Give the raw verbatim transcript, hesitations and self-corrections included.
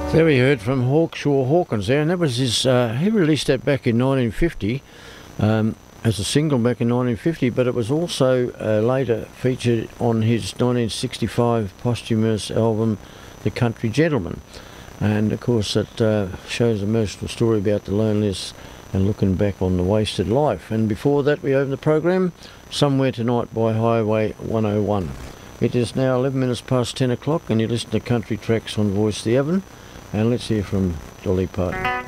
There we heard from Hawkshaw Hawkins there, and that was his, uh, he released that back in nineteen fifty um, as a single back in nineteen fifty, but it was also uh, later featured on his nineteen sixty-five posthumous album The Country Gentleman. And of course it uh, shows a emotional story about the loneliness and looking back on the wasted life. And before that we opened the program, Somewhere Tonight by Highway one oh one. It is now eleven minutes past ten o'clock and you listen to Country Tracks on Voice the Evan. And let's hear from Dolly Parton.